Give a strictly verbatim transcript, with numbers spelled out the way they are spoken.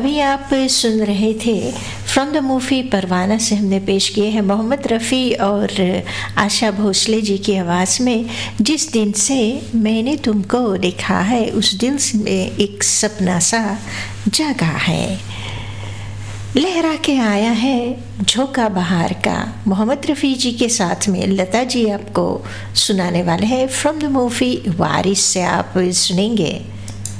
अभी आप सुन रहे थे फ्रॉम द मूवी परवाना से हमने पेश किए हैं मोहम्मद रफ़ी और आशा भोसले जी की आवाज़ में जिस दिन से मैंने तुमको देखा है उस दिल में एक सपना सा जगा है। लहरा के आया है झोंका बहार का, मोहम्मद रफ़ी जी के साथ में लता जी आपको सुनाने वाले हैं। फ्रॉम द मूवी वारिस से आप सुनेंगे